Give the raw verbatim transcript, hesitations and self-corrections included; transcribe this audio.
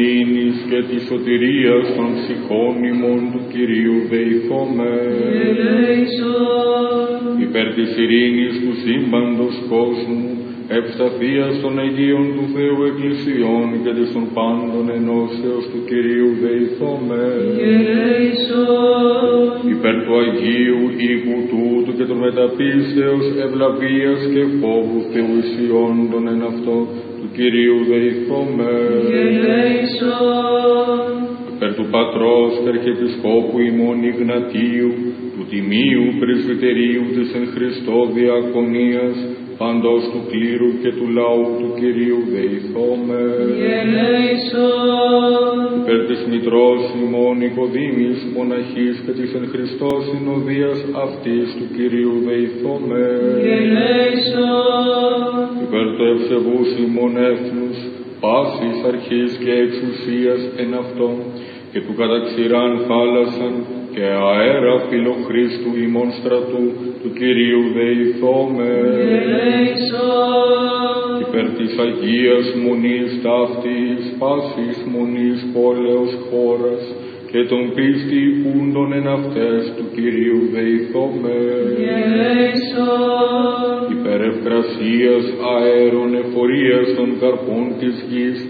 ειρήνης και της σωτηρίας των ψυχών ημών του Κυρίου δεηθώμε. Υπέρ της ειρήνης του σύμπαντος κόσμου, ευσταθίας των Αγίων του Θεού Εκκλησιών και της των πάντων ενώσεως του Κυρίου δεηθώμε. Υπέρ του Αγίου οίκου τούτου και των μεταπίστεως ευλαβίας και φόβου Θεού ισιόντων εν αυτό του Κυρίου δεηθώμε. Υπέρ του Πατρός και Αρχιεπισκόπου ημών Ιγνατίου, του Τιμίου Πρεσβυτερίου της εν Χριστώ Διακονίας, παντός του κλήρου και του λαού του Κυρίου δεηθώμε. Υπέρ της Μητρός ημών Οικοδήμης μοναχής και της εν Χριστώ συνοδείας αυτής του Κυρίου δεηθώμε. Υπέρ του ευσεβούς ημών έθνους, πάσης αρχής και εξουσίας εν αυτόν, και του καταξηράν θάλασσαν και αέρα φιλοχρίστου ημών στρατού του Κυρίου δεηθώμε. Υπέρ της Αγίας Μονής ταύτης, πάσης μονής πόλεως χώρας, και των πίστη ούντων εν αυτές του Κυρίου δεηθώμε. Υπέρ ευκρασίας αέρων εφορίας των καρπών της γης,